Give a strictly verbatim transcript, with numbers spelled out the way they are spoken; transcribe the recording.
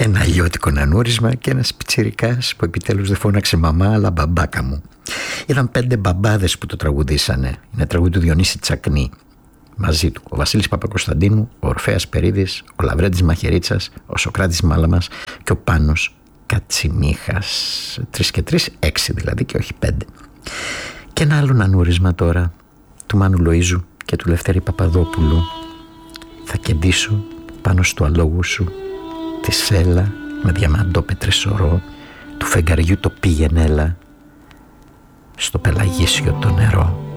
Ένα αλλιώτικο νανούρισμα και ένας πιτσιρικάς που επιτέλους δεν φώναξε μαμά αλλά μπαμπάκα μου. Ήταν πέντε μπαμπάδες που το τραγουδήσανε. Είναι τραγούδι του Διονύση Τσακνή. Μαζί του ο Βασίλης Παπακοσταντίνου, ο Ορφέας Περίδης, ο Λαβρέντης Μαχαιρίτσας, ο Σοκράτης Μάλαμας και ο Πάνος Κατσιμίχας. Τρεις και τρεις, έξι δηλαδή και όχι πέντε. Και ένα άλλο νανούρισμα τώρα του Μάνου Λοΐζου και του Λευτέρη Παπαδόπουλου. Θα κεντήσω πάνω στο αλόγου σου τη σέλα με διαμαντό πετρεσορό του φεγγαριού το πήγαινέλα στο πελαγίσιο το νερό.